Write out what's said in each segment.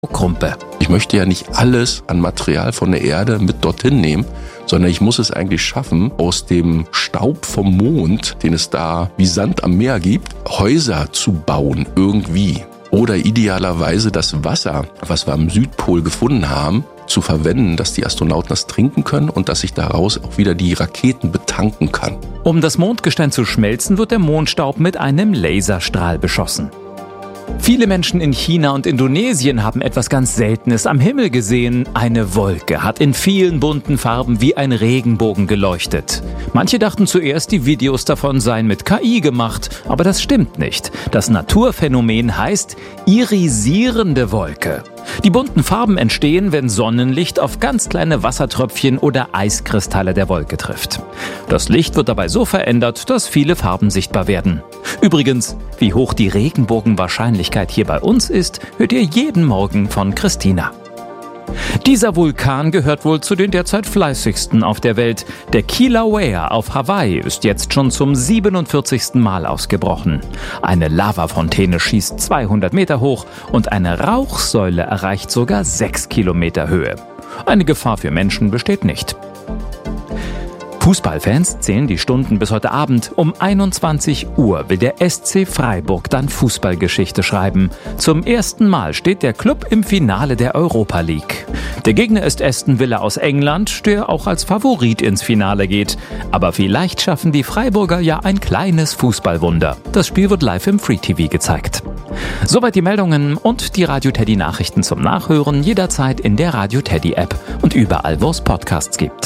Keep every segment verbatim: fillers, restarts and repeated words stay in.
Krumpe. Ich möchte ja nicht alles an Material von der Erde mit dorthin nehmen, sondern ich muss es eigentlich schaffen, aus dem Staub vom Mond, den es da wie Sand am Meer gibt, Häuser zu bauen, irgendwie. Oder idealerweise das Wasser, was wir am Südpol gefunden haben, zu verwenden, dass die Astronauten das trinken können und dass sich daraus auch wieder die Raketen betanken kann. Um das Mondgestein zu schmelzen, wird der Mondstaub mit einem Laserstrahl beschossen. Viele Menschen in China und Indonesien haben etwas ganz Seltenes am Himmel gesehen. Eine Wolke hat in vielen bunten Farben wie ein Regenbogen geleuchtet. Manche dachten zuerst, die Videos davon seien mit K I gemacht, aber das stimmt nicht. Das Naturphänomen heißt irisierende Wolke. Die bunten Farben entstehen, wenn Sonnenlicht auf ganz kleine Wassertröpfchen oder Eiskristalle der Wolke trifft. Das Licht wird dabei so verändert, dass viele Farben sichtbar werden. Übrigens, wie hoch die Regenbogenwahrscheinlichkeit hier bei uns ist, hört ihr jeden Morgen von Christina. Dieser Vulkan gehört wohl zu den derzeit fleißigsten auf der Welt. Der Kilauea auf Hawaii ist jetzt schon zum siebenundvierzigsten Mal ausgebrochen. Eine Lavafontäne schießt zweihundert Meter hoch und eine Rauchsäule erreicht sogar sechs Kilometer Höhe. Eine Gefahr für Menschen besteht nicht. Fußballfans zählen die Stunden bis heute Abend. Um einundzwanzig Uhr will der S C Freiburg dann Fußballgeschichte schreiben. Zum ersten Mal steht der Club im Finale der Europa League. Der Gegner ist Aston Villa aus England, der auch als Favorit ins Finale geht. Aber vielleicht schaffen die Freiburger ja ein kleines Fußballwunder. Das Spiel wird live im Free T V gezeigt. Soweit die Meldungen und die Radio Teddy Nachrichten zum Nachhören jederzeit in der Radio Teddy App und überall, wo es Podcasts gibt.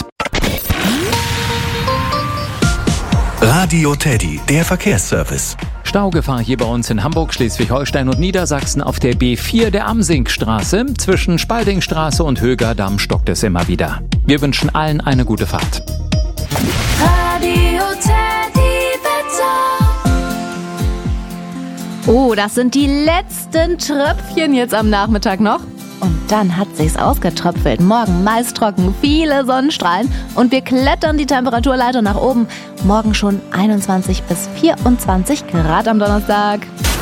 Radio Teddy, der Verkehrsservice. Staugefahr hier bei uns in Hamburg, Schleswig-Holstein und Niedersachsen auf der B vier der Amsingstraße. Zwischen Spaldingstraße und Högerdamm stockt es immer wieder. Wir wünschen allen eine gute Fahrt. Radio Teddy Wetter. Oh, das sind die letzten Tröpfchen jetzt am Nachmittag noch. Und dann hat sich's ausgetröpfelt. Morgen meist trocken, viele Sonnenstrahlen und wir klettern die Temperaturleiter nach oben. Morgen schon einundzwanzig bis vierundzwanzig Grad am Donnerstag.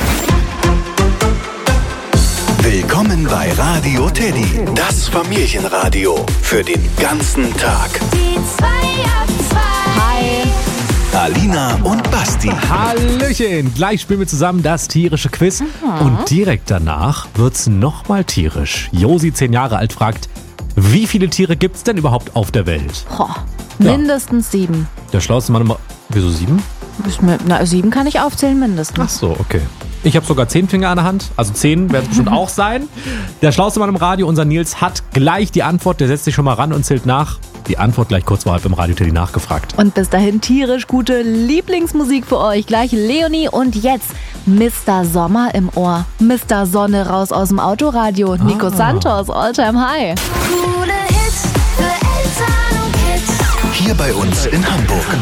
Willkommen bei Radio Teddy, das Familienradio für den ganzen Tag. Die zwei ab zwei. Hi. Alina und Basti. Hallöchen! Gleich spielen wir zusammen das tierische Quiz. Aha. Und direkt danach wird's nochmal tierisch. Josi, zehn Jahre alt, fragt, wie viele Tiere gibt's denn überhaupt auf der Welt? Boah, mindestens sieben. Der schlauste Mann immer... Wieso sieben? Ist mir- Na, sieben kann ich aufzählen, mindestens. Ach so, okay. Ich habe sogar zehn Finger an der Hand, also zehn werden es bestimmt auch sein. Der schlauste Mann im Radio, unser Nils, hat gleich die Antwort. Der setzt sich schon mal ran und zählt nach. Die Antwort gleich kurz vor halb im Radio Teddy nachgefragt. Und bis dahin tierisch gute Lieblingsmusik für euch. Gleich Leonie und jetzt Mister Sommer im Ohr. Mister Sonne raus aus dem Autoradio. Nico Santos, Alltime High. Coole Hits für Eltern und Kids. Hier bei uns in Hamburg.